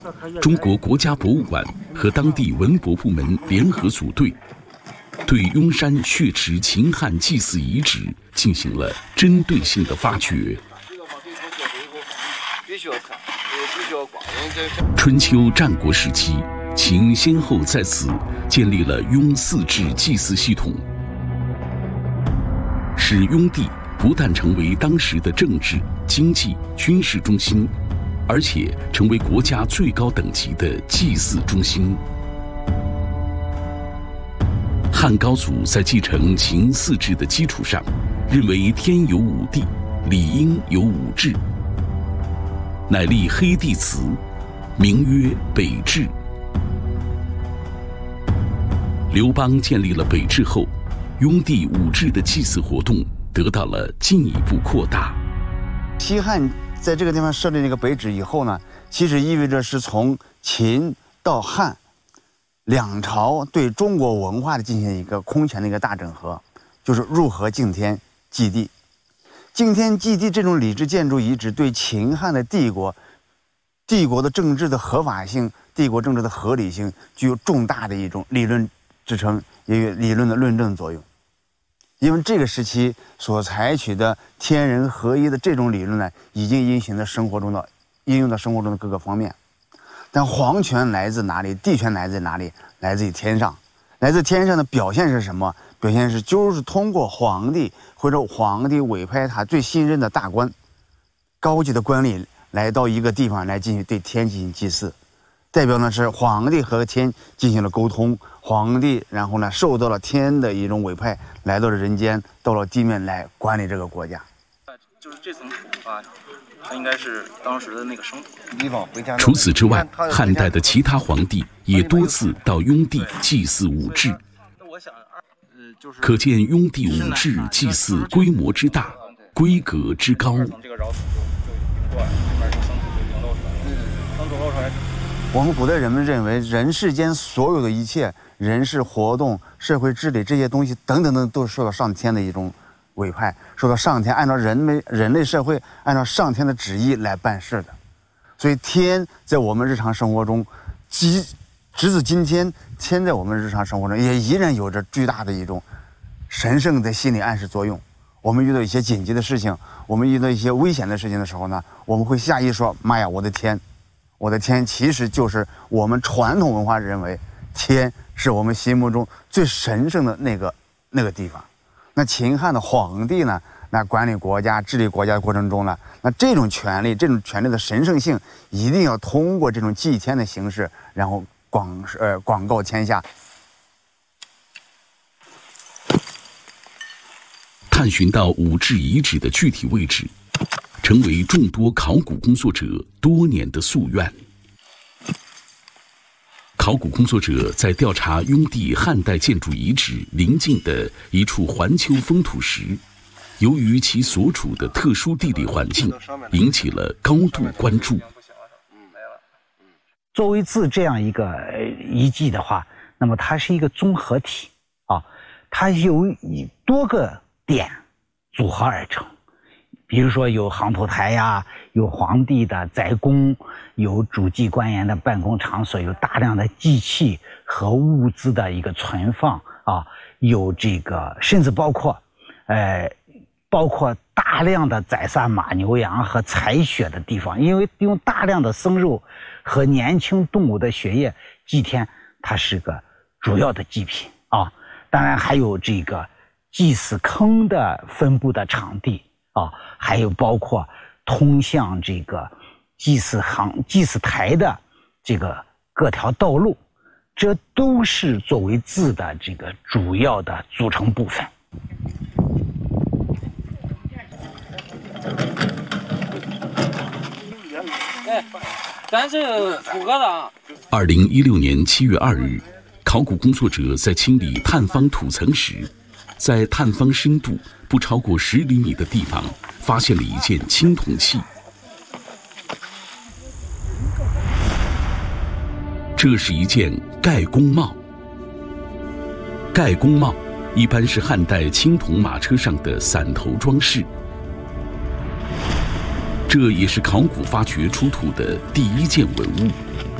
中国国家博物馆和当地文博部门联合组队，对雍山血池秦汉祭祀遗址进行了针对性的发掘。春秋战国时期，秦先后在此建立了雍四制祭祀系统，使雍地不但成为当时的政治、经济、军事中心，而且成为国家最高等级的祭祀中心。汉高祖在继承秦四制的基础上，认为天有五帝，理应有五制，乃立黑帝祠，名曰北制。刘邦建立了北制后，雍地五制的祭祀活动得到了进一步扩大。 西汉在这个地方设立那个北制以后呢，其实意味着是从秦到汉两朝对中国文化的进行一个空前的一个大整合，就是入河敬天祭地。敬天祭地这种礼制建筑遗址对秦汉的帝国的政治的合法性、帝国政治的合理性具有重大的一种理论支撑，也有理论的论证作用。因为这个时期所采取的天人合一的这种理论呢，已经应用到生活中的各个方面。但皇权来自哪里？帝权来自哪里？来自于天上。来自天上的表现是什么？表现是就是通过皇帝或者皇帝委派他最信任的大官、高级的官吏来到一个地方来进行对天进行祭祀，代表呢是皇帝和天进行了沟通，皇帝然后呢受到了天的一种委派，来到了人间，到了地面来管理这个国家。 就是这层土啊，它应该是当时的那个生土。 除此之外，汉代的其他皇帝也多次到雍地祭祀五制，可见雍地五制祭祀规模之大，规格之高。 我们古代人们认为，人世间所有的一切人事活动、社会治理这些东西等等等，都是受到上天的一种委派，受到上天按照人类社会按照上天的旨意来办事的。所以天在我们日常生活中，直至今天，天在我们日常生活中也依然有着巨大的一种神圣的心理暗示作用。我们遇到一些紧急的事情，我们遇到一些危险的事情的时候呢，我们会下意识说：“妈呀，我的天！”我的天，其实就是我们传统文化认为，天是我们心目中最神圣的那个地方。那秦汉的皇帝呢，那管理国家、治理国家的过程中呢，那这种权力的神圣性，一定要通过这种祭天的形式，然后广告天下。 探寻到五制遗址的具体位置，成为众多考古工作者多年的夙愿。考古工作者在调查雍地汉代建筑遗址邻近的一处环丘封土时，由于其所处的特殊地理环境，引起了高度关注。 作为自这样一个遗迹的话，那么它是一个综合体啊，它由多个点组合而成。比如说有杭土台呀，有皇帝的宅宫，有主祭官员的办公场所，有大量的祭器和物资的一个存放啊，有这个甚至包括大量的宰杀马牛羊和采血的地方，因为用大量的生肉和年轻动物的血液祭天，它是个主要的祭品啊。当然还有这个祭祀坑的分布的场地啊，还有包括通向这个祭祀台的这个各条道路，这都是作为字的这个主要的组成部分。 咱是符合的。 2016年7月2日，考古工作者在清理探方土层时，在探方深度不超过10厘米的地方，发现了一件青铜器。这是一件盖公帽。盖公帽一般是汉代青铜马车上的伞头装饰，这也是考古发掘出土的第一件文物。